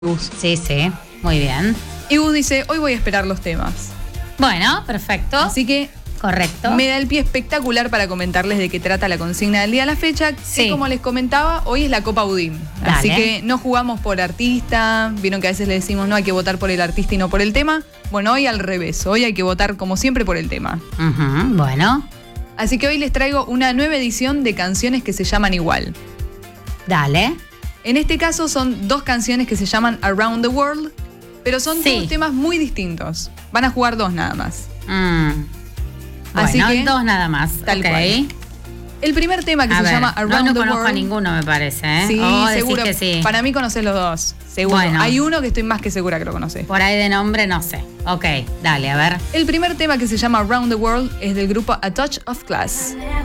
Sí, sí, muy bien. Y Gus dice, hoy voy a esperar los temas. Bueno, perfecto. Así que correcto. me da el pie espectacular para comentarles de qué trata la consigna del día a la fecha. Sí. Que como les comentaba, hoy es la Copa Udin. Dale. Así que no jugamos por artista. Vieron que a veces le decimos, no, hay que votar por el artista y no por el tema. Bueno, hoy al revés. Hoy hay que votar como siempre por el tema. Bueno, Así que hoy les traigo una nueva edición de canciones que se llaman igual. dale. En este caso son dos canciones que se llaman Around the World, pero son Sí. dos temas muy distintos. Van a jugar dos nada más. Así Así que, dos nada más. tal Ok. cual. El primer tema que A se ver, llama Around no the conozco World. a ninguno, me parece, ¿eh? Sí, Decís seguro. que sí. Para mí conoces los dos. Seguro. Bueno. Hay uno que estoy más que segura que lo conoces. Por ahí de nombre no sé. Ok, dale, a ver. El primer tema que se llama Around the World es del grupo A Touch of Class.